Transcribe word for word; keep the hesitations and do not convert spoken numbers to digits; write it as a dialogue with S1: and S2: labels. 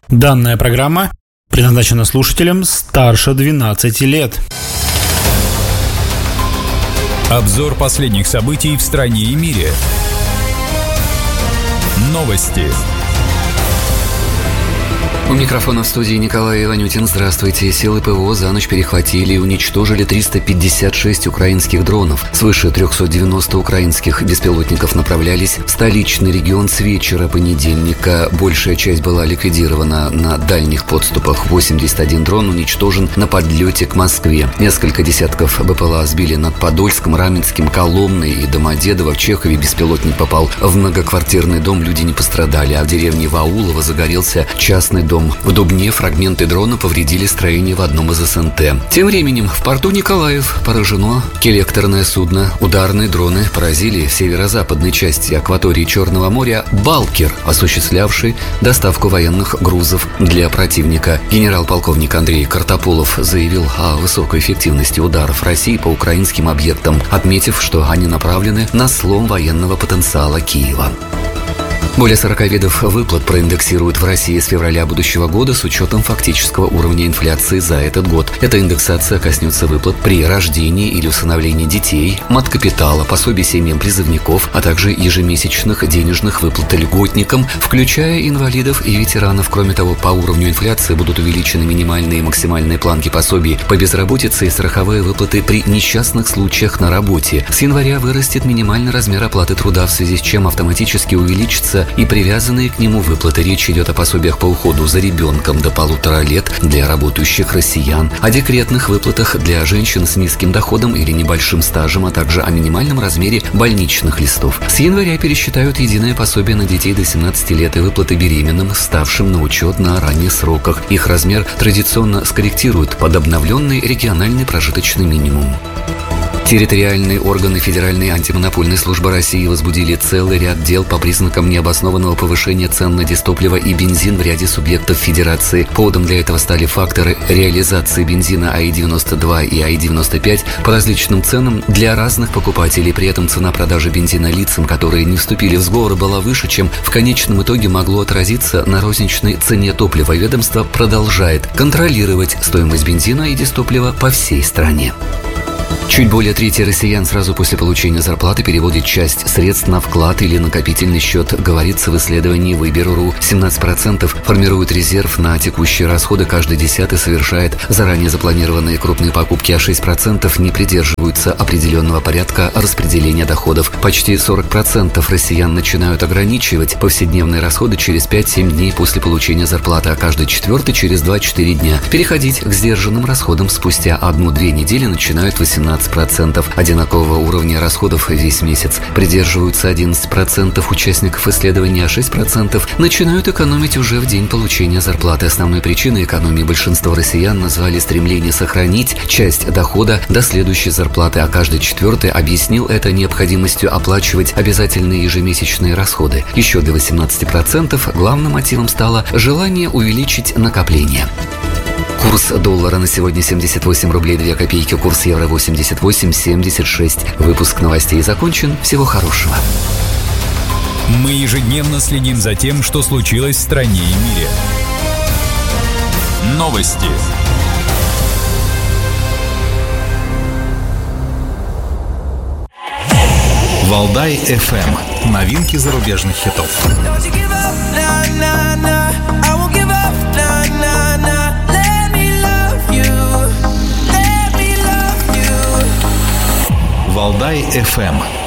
S1: Данная программа предназначена слушателям старше двенадцати лет.
S2: Обзор последних событий в стране и мире. Новости.
S3: У микрофона в студии Николай Иванютин. Здравствуйте. Силы ПВО за ночь перехватили и уничтожили триста пятьдесят шесть украинских дронов. Свыше триста девяносто украинских беспилотников направлялись в столичный регион с вечера понедельника. Большая часть была ликвидирована на дальних подступах. восемьдесят один дрон уничтожен на подлете к Москве. Несколько десятков БПЛА сбили над Подольском, Раменским, Коломной и Домодедово. В Чехове беспилотник попал в многоквартирный дом. Люди не пострадали, а в деревне Ваулово загорелся частный дом. В Дубне фрагменты дрона повредили строение в одном из СНТ. Тем временем в порту Николаев поражено коллекторное судно. Ударные дроны поразили в северо-западной части акватории Черного моря «Балкер», осуществлявший доставку военных грузов для противника. Генерал-полковник Андрей Картополов заявил о высокой эффективности ударов России по украинским объектам, отметив, что они направлены на слом военного потенциала Киева. Более сорока видов выплат проиндексируют в России с февраля будущего года с учетом фактического уровня инфляции за этот год. Эта индексация коснется выплат при рождении или усыновлении детей, маткапитала, пособий семьям призывников, а также ежемесячных денежных выплат льготникам, включая инвалидов и ветеранов. Кроме того, по уровню инфляции будут увеличены минимальные и максимальные планки пособий по безработице и страховые выплаты при несчастных случаях на работе. С января вырастет минимальный размер оплаты труда, в связи с чем автоматически увеличится и привязанные к нему выплаты. Речь идет о пособиях по уходу за ребенком до полутора лет для работающих россиян, о декретных выплатах для женщин с низким доходом или небольшим стажем, а также о минимальном размере больничных листов. С января пересчитают единое пособие на детей до семнадцати лет и выплаты беременным, ставшим на учет на ранних сроках. Их размер традиционно скорректируют под обновленный региональный прожиточный минимум. Территориальные органы Федеральной антимонопольной службы России возбудили целый ряд дел по признакам необоснованного повышения цен на дизтопливо и бензин в ряде субъектов Федерации. Поводом для этого стали факторы реализации бензина АИ девяносто два и АИ девяносто пять по различным ценам для разных покупателей. При этом цена продажи бензина лицам, которые не вступили в сговор, была выше, чем в конечном итоге могло отразиться на розничной цене топлива. Ведомство продолжает контролировать стоимость бензина и дизтоплива по всей стране. Чуть более трети россиян сразу после получения зарплаты переводит часть средств на вклад или накопительный счет, говорится в исследовании Выбор.ру. семнадцать процентов формируют резерв на текущие расходы, каждый десятый совершает заранее запланированные крупные покупки, а шесть процентов не придерживаются определенного порядка распределения доходов. Почти сорок процентов россиян начинают ограничивать повседневные расходы через пять-семь дней после получения зарплаты, а каждый четвертый через два-четыре дня. Переходить к сдержанным расходам спустя одну-две недели начинают восемнадцать процентов. Одинакового уровня расходов весь месяц придерживаются одиннадцать процентов участников исследования, а шесть процентов начинают экономить уже в день получения зарплаты. Основной причиной экономии большинство россиян назвали стремление сохранить часть дохода до следующей зарплаты, а каждый четвертый объяснил это необходимостью оплачивать обязательные ежемесячные расходы. Еще для восемнадцати процентов главным мотивом стало желание увеличить накопление. Курс доллара на сегодня семьдесят восемь рублей две копейки, курс евро восемьдесят восемь семьдесят шесть. Выпуск новостей закончен. Всего хорошего.
S2: Мы ежедневно следим за тем, что случилось в стране и мире. Новости. Валдай эф эм. Новинки зарубежных хитов. Валдай эф эм.